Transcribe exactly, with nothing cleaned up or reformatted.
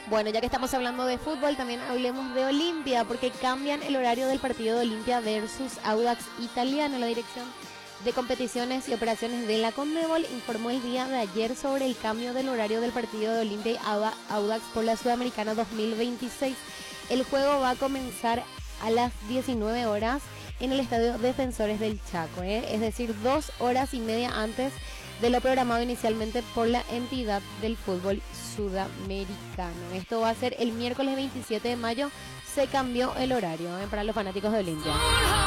Bueno, ya que estamos hablando de fútbol, también hablemos de Olimpia, porque cambian el horario del partido de Olimpia versus Audax Italiano. La Dirección de Competiciones y Operaciones de la Conmebol informó el día de ayer sobre el cambio del horario del partido de Olimpia y Audax por la Sudamericana dos mil veintiséis. El juego va a comenzar a las diecinueve horas en el Estadio Defensores del Chaco, ¿eh? Es decir, dos horas y media antes de lo programado inicialmente por la entidad del fútbol sudamericano. Esto va a ser el miércoles veintisiete de mayo. Se cambió el horario, ¿eh? Para los fanáticos de Olimpia.